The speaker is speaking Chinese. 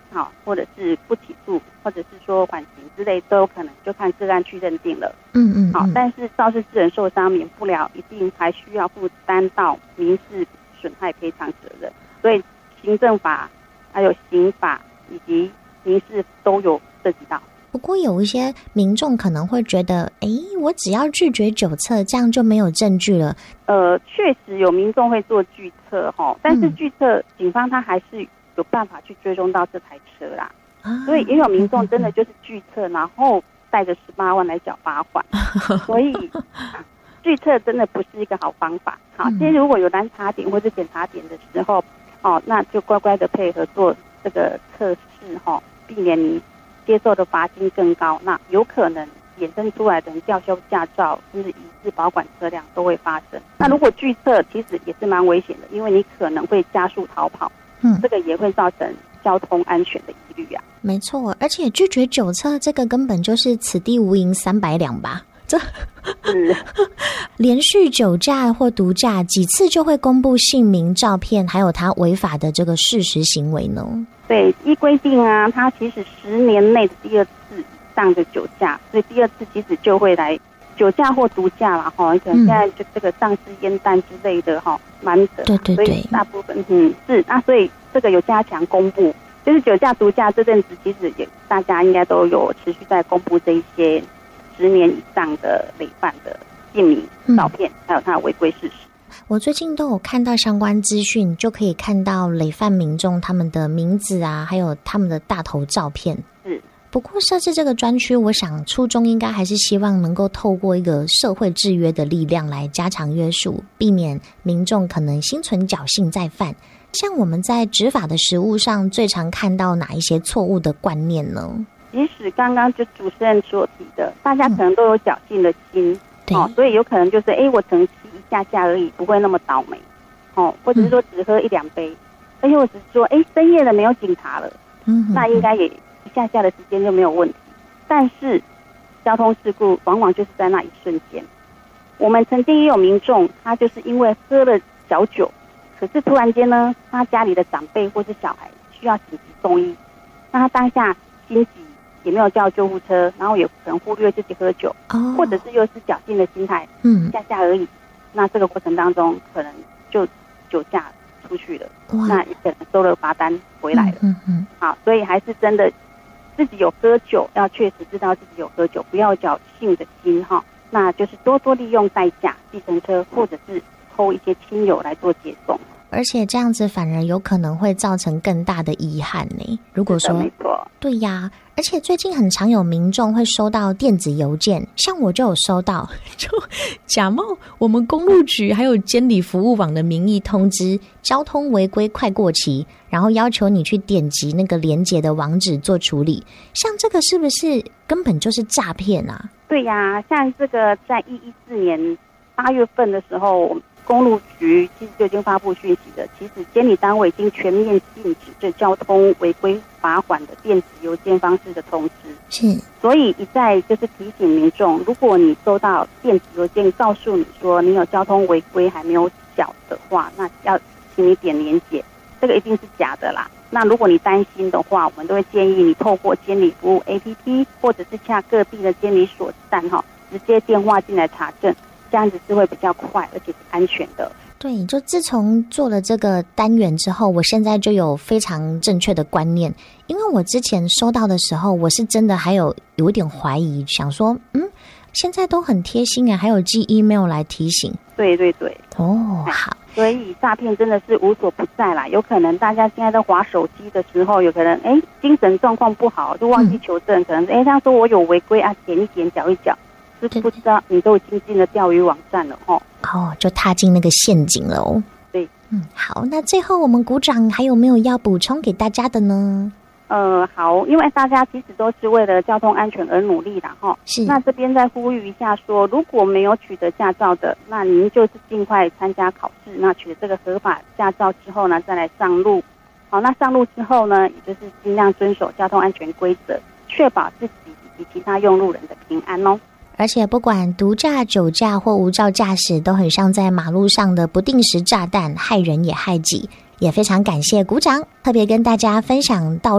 或者是不起诉，或者是说缓刑之类，都有可能，就看个案去认定了。但是肇事致人受伤免不了，一定还需要负担到民事损害赔偿责任，所以行政法还有刑法以及民事都有涉及到。 不过有一些民众可能会觉得，我只要拒绝酒测，这样就没有证据了。 确实有民众会做拒测但是拒测警方他还是有办法去追踪到这台车啦。所以也有民众真的就是拒测，然后带着18万来缴罚款。所以拒测真的不是一个好方法。其实如果有拦查点或是检查点的时候，那就乖乖的配合做这个测试，避免你接受的罚金更高，那有可能衍生出来的吊销驾照甚至移置保管车辆都会发生。那如果拒测其实也是蛮危险的，因为你可能会加速逃跑，这个也会造成交通安全的疑虑啊。 没错，而且拒绝酒测这个根本就是此地无银300两吧。这连续酒驾或毒驾几次就会公布姓名、照片，还有他违法的这个事实行为呢？ 对，依规定啊，他其实10年内的第2次以上的酒驾，所以第2次其实就会来酒驾或毒驾啦，可能现在就这个丧失烟弹之类的蛮的， 对， 所以大部分是那所以这个有加强公布，就是酒驾、毒驾这阵子其实也大家应该都有持续在公布这一些10年以上的累犯的姓名、照片，还有他的违规事实。 我最近都有看到相关资讯，就可以看到累犯民众他们的名字啊，还有他们的大头照片。不过设置这个专区，我想初衷应该还是希望能够透过一个社会制约的力量来加强约束，避免民众可能心存侥幸再犯。像我们在执法的实务上，最常看到哪一些错误的观念呢？ 即使刚刚就主持人所提的，大家可能都有侥幸的心，所以有可能就是我可能骑一下下而已，不会那么倒霉，或者是说只喝1-2杯，而且我只是说深夜了没有警察了，那应该也一下下的时间就没有问题。但是交通事故往往就是在那一瞬间。我们曾经也有民众，他就是因为喝了小酒，可是突然间呢，他家里的长辈或是小孩需要紧急送医，那他当下心急，也没有叫救护车，然后也可能忽略自己喝酒，或者是又是侥幸的心态，下下而已。那这个过程当中，可能就酒驾出去了，那也可能收了罚单回来了。好，所以还是真的自己有喝酒，要确实知道自己有喝酒，不要侥幸的心那就是多多利用代驾、计程车，或者是抽一些亲友来做接送。 而且这样子反而有可能会造成更大的遗憾呢。如果说没错， 对呀，而且最近很常有民众会收到电子邮件，像我就有收到，就假冒我们公路局还有监理服务网的名义通知交通违规快过期，然后要求你去点击那个连结的网址做处理。像这个是不是根本就是诈骗啊？ 对呀，像这个在2014年8月份的时候，公路局其实就已经发布讯息了，其实监理单位已经全面禁止这交通违规罚款的电子邮件方式的通知。 是， 所以一再就是提醒民众，如果你收到电子邮件告诉你说你有交通违规还没有缴的话，那要请你点连结，这个一定是假的啦。那如果你担心的话，我们都会建议你透过监理服务 APP 或者是洽各地的监理所站直接电话进来查证，这样子是会比较快而且是安全的。 对，就自从做了这个单元之后，我现在就有非常正确的观念。因为我之前收到的时候，我是真的还有一点怀疑，想说现在都很贴心还有寄 email 来提醒。 对对对， 好， 所以诈骗真的是无所不在啦。有可能大家现在在滑手机的时候，有可能精神状况不好就忘记求证，可能他说我有违规啊，点一点缴一缴，是不知道你都已经进了钓鱼网站了就踏进那个陷阱了哦。 对， 好，那最后我们股长还有没有要补充给大家的呢？ 好，因为大家其实都是为了交通安全而努力的是。 那这边再呼吁一下说，如果没有取得驾照的，那您就是尽快参加考试，那取得这个合法驾照之后呢，再来上路。好，那上路之后呢，也就是尽量遵守交通安全规则，确保自己以及其他用路人的平安哦。 而且不管毒驾、酒驾或无照驾驶，都很像在马路上的不定时炸弹，害人也害己。也非常感谢股长特别跟大家分享道